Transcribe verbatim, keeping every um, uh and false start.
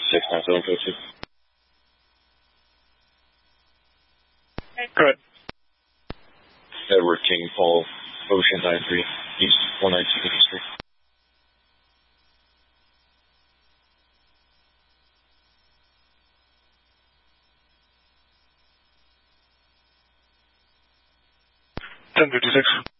six nine seven code two. Good. Edward King, Paul, Ocean nine three, East one ninety-two Beacon Street. ten fifty-six.